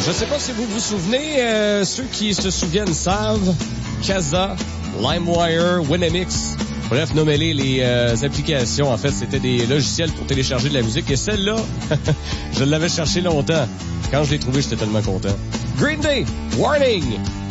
Je sais pas si vous vous souvenez, ceux qui se souviennent savent, Kazaa, LimeWire, Winamix, bref, nommez-les les applications. En fait, c'était des logiciels pour télécharger de la musique. Et celle-là, je l'avais cherché longtemps. Quand je l'ai trouvée, j'étais tellement content. Green Day, Warning!